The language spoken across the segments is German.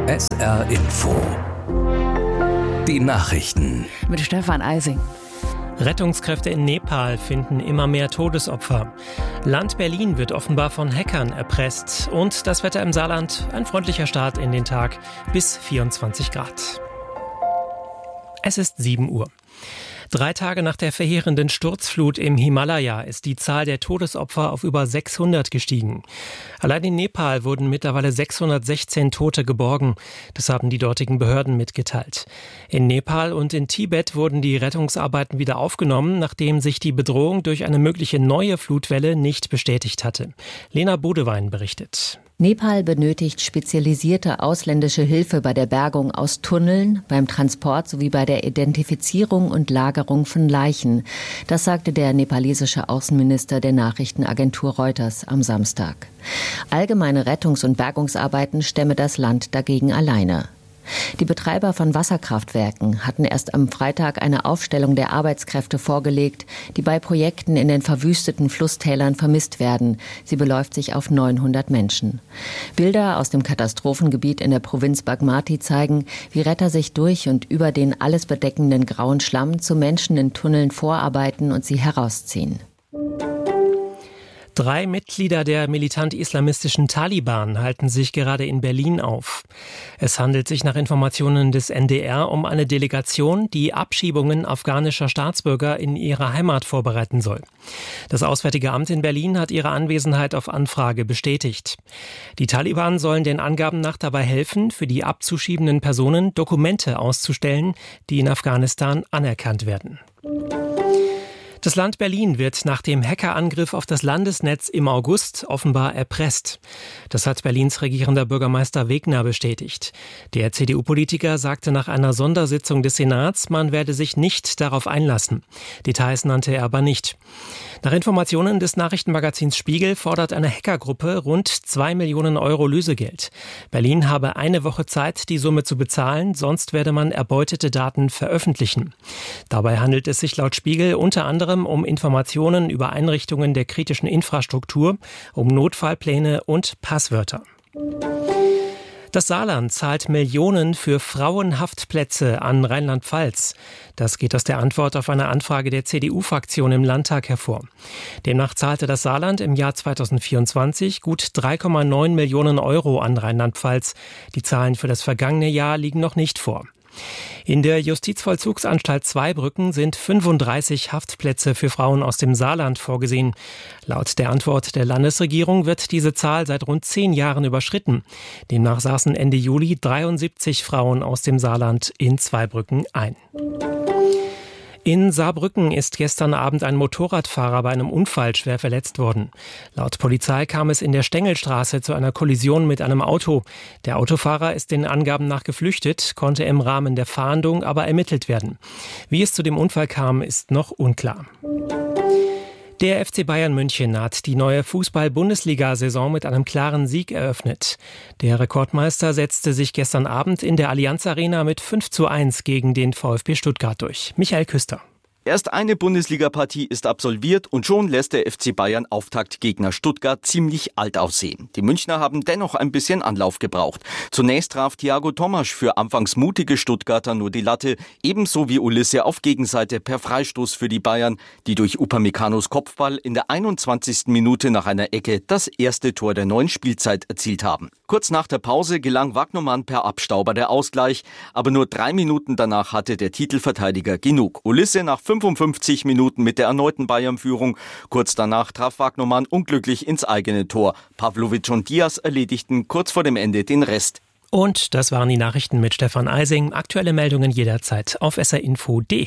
SR Info. Die Nachrichten. Mit Stefan Eising. Rettungskräfte in Nepal finden immer mehr Todesopfer. Land Berlin wird offenbar von Hackern erpresst. Und das Wetter im Saarland, ein freundlicher Start in den Tag bis 24 Grad. Es ist 7 Uhr. 3 Tage nach der verheerenden Sturzflut im Himalaya ist die Zahl der Todesopfer auf über 600 gestiegen. Allein in Nepal wurden mittlerweile 616 Tote geborgen. Das haben die dortigen Behörden mitgeteilt. In Nepal und in Tibet wurden die Rettungsarbeiten wieder aufgenommen, nachdem sich die Bedrohung durch eine mögliche neue Flutwelle nicht bestätigt hatte. Lena Bodewein berichtet. Nepal benötigt spezialisierte ausländische Hilfe bei der Bergung aus Tunneln, beim Transport sowie bei der Identifizierung und Lagerung von Leichen. Das sagte der nepalesische Außenminister der Nachrichtenagentur Reuters am Samstag. Allgemeine Rettungs- und Bergungsarbeiten stemme das Land dagegen alleine. Die Betreiber von Wasserkraftwerken hatten erst am Freitag eine Aufstellung der Arbeitskräfte vorgelegt, die bei Projekten in den verwüsteten Flusstälern vermisst werden. Sie beläuft sich auf 900 Menschen. Bilder aus dem Katastrophengebiet in der Provinz Bagmati zeigen, wie Retter sich durch und über den alles bedeckenden grauen Schlamm zu Menschen in Tunneln vorarbeiten und sie herausziehen. 3 Mitglieder der militant-islamistischen Taliban halten sich gerade in Berlin auf. Es handelt sich nach Informationen des NDR um eine Delegation, die Abschiebungen afghanischer Staatsbürger in ihrer Heimat vorbereiten soll. Das Auswärtige Amt in Berlin hat ihre Anwesenheit auf Anfrage bestätigt. Die Taliban sollen den Angaben nach dabei helfen, für die abzuschiebenden Personen Dokumente auszustellen, die in Afghanistan anerkannt werden. Das Land Berlin wird nach dem Hackerangriff auf das Landesnetz im August offenbar erpresst. Das hat Berlins regierender Bürgermeister Wegner bestätigt. Der CDU-Politiker sagte nach einer Sondersitzung des Senats, man werde sich nicht darauf einlassen. Details nannte er aber nicht. Nach Informationen des Nachrichtenmagazins Spiegel fordert eine Hackergruppe rund 2 Millionen Euro Lösegeld. Berlin habe eine Woche Zeit, die Summe zu bezahlen, sonst werde man erbeutete Daten veröffentlichen. Dabei handelt es sich laut Spiegel unter anderem um Informationen über Einrichtungen der kritischen Infrastruktur, um Notfallpläne und Passwörter. Das Saarland zahlt Millionen für Frauenhaftplätze an Rheinland-Pfalz. Das geht aus der Antwort auf eine Anfrage der CDU-Fraktion im Landtag hervor. Demnach zahlte das Saarland im Jahr 2024 gut 3,9 Millionen Euro an Rheinland-Pfalz. Die Zahlen für das vergangene Jahr liegen noch nicht vor. In der Justizvollzugsanstalt Zweibrücken sind 35 Haftplätze für Frauen aus dem Saarland vorgesehen. Laut der Antwort der Landesregierung wird diese Zahl seit rund 10 Jahren überschritten. Demnach saßen Ende Juli 73 Frauen aus dem Saarland in Zweibrücken ein. In Saarbrücken ist gestern Abend ein Motorradfahrer bei einem Unfall schwer verletzt worden. Laut Polizei kam es in der Stengelstraße zu einer Kollision mit einem Auto. Der Autofahrer ist den Angaben nach geflüchtet, konnte im Rahmen der Fahndung aber ermittelt werden. Wie es zu dem Unfall kam, ist noch unklar. Der FC Bayern München hat die neue Fußball-Bundesliga-Saison mit einem klaren Sieg eröffnet. Der Rekordmeister setzte sich gestern Abend in der Allianz Arena mit 5:1 gegen den VfB Stuttgart durch. Michael Küster. Erst eine Bundesliga-Partie ist absolviert und schon lässt der FC Bayern Auftaktgegner Stuttgart ziemlich alt aussehen. Die Münchner haben dennoch ein bisschen Anlauf gebraucht. Zunächst traf Thiago Tomasch für anfangs mutige Stuttgarter nur die Latte, ebenso wie Ulisse auf Gegenseite per Freistoß für die Bayern, die durch Upamecano's Kopfball in der 21. Minute nach einer Ecke das erste Tor der neuen Spielzeit erzielt haben. Kurz nach der Pause gelang Wagnermann per Abstauber der Ausgleich, aber nur 3 Minuten danach hatte der Titelverteidiger genug. Ulisse nach 55 Minuten mit der erneuten Bayern-Führung. Kurz danach traf Wagnermann unglücklich ins eigene Tor. Pavlovic und Diaz erledigten kurz vor dem Ende den Rest. Und das waren die Nachrichten mit Stefan Eising. Aktuelle Meldungen jederzeit auf srinfo.de.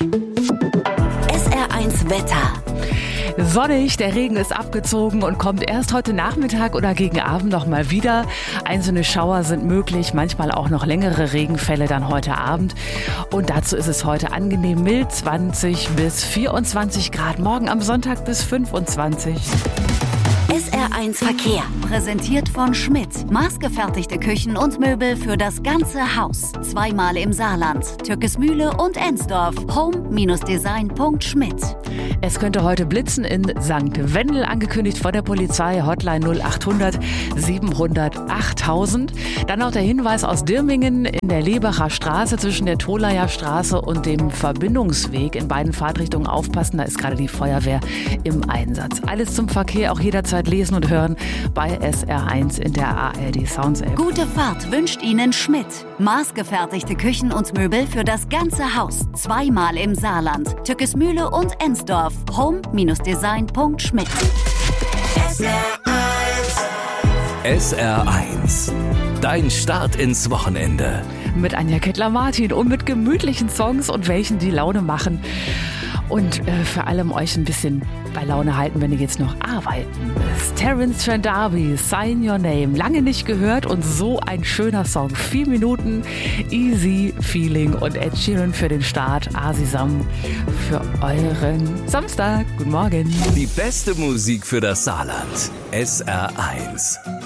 SR1 Wetter. Sonnig, der Regen ist abgezogen und kommt erst heute Nachmittag oder gegen Abend noch mal wieder. Einzelne Schauer sind möglich, manchmal auch noch längere Regenfälle dann heute Abend. Und dazu ist es heute angenehm mild, 20 bis 24 Grad. Morgen am Sonntag bis 25. SR1 Verkehr, präsentiert von Schmidt. Maßgefertigte Küchen und Möbel für das ganze Haus. Zweimal im Saarland, Türkesmühle und Ensdorf. Home-design.schmidt. Es könnte heute blitzen in St. Wendel, angekündigt von der Polizei, Hotline 0800 700 8000. Dann noch der Hinweis aus Dirmingen in der Lebacher Straße zwischen der Tholayer Straße und dem Verbindungsweg. In beiden Fahrtrichtungen aufpassen, da ist gerade die Feuerwehr im Einsatz. Alles zum Verkehr auch jederzeit lesen und hören bei SR1 in der ARD Sounds App. Gute Fahrt wünscht Ihnen Schmidt. Maßgefertigte Küchen und Möbel für das ganze Haus. Zweimal im Saarland, Türkesmühle und Ensdorf. Home-design.schmidt. SR1. Dein Start ins Wochenende. Mit Anja Kettler-Martin und mit gemütlichen Songs und welchen die Laune machen. Und vor allem euch ein bisschen bei Laune halten, wenn ihr jetzt noch arbeiten müsst. Terence Trent D'Arby, Sign Your Name. Lange nicht gehört und so ein schöner Song. 4 Minuten, Easy Feeling und Ed Sheeran für den Start. Asisam für euren Samstag. Guten Morgen. Die beste Musik für das Saarland. SR1.